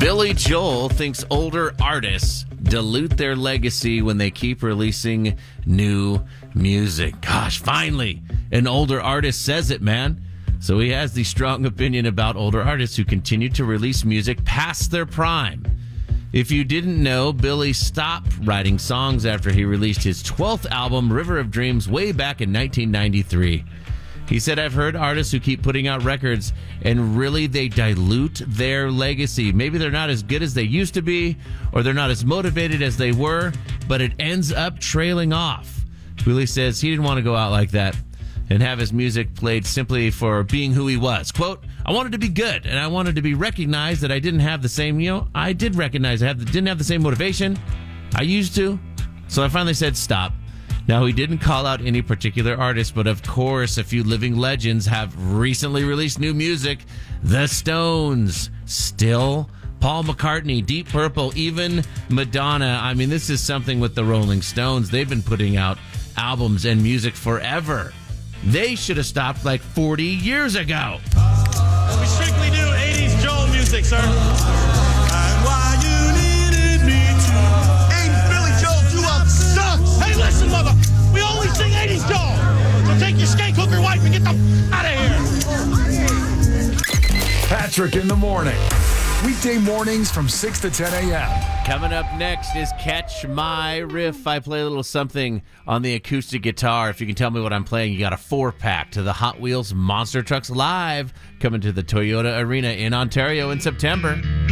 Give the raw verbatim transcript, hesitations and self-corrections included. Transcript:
Billy Joel thinks older artists dilute their legacy when they keep releasing new music. Gosh, finally, an older artist says it, man. So he has the strong opinion about older artists who continue to release music past their prime. If you didn't know, Billy stopped writing songs after he released his twelfth album, River of Dreams, way back in nineteen ninety-three. He said, I've heard artists who keep putting out records and really they dilute their legacy. Maybe they're not as good as they used to be, or they're not as motivated as they were, but it ends up trailing off. Billy says he didn't want to go out like that and have his music played simply for being who he was. Quote, I wanted to be good, and I wanted to be recognized that I didn't have the same, you know, I did recognize I have, didn't have the same motivation I used to. So I finally said stop. Now, he didn't call out any particular artist, but of course, a few living legends have recently released new music. The Stones, still, Paul McCartney, Deep Purple, even Madonna. I mean, this is something with the Rolling Stones. They've been putting out albums and music forever. They should have stopped like forty years ago. We strictly do eighties Joel music, sir. And why you needed me to. Hey, Billy Joel, you up sucks. Hey, listen, mother. We only sing eighties Joel. So take your skate cooker wife and get the f- out of here. Patrick in the morning. Weekday mornings from six to ten a.m. Coming up next is Catch My Riff. I play a little something on the acoustic guitar. If you can tell me what I'm playing, you got a four-pack to the Hot Wheels Monster Trucks Live coming to the Toyota Arena in Ontario in September.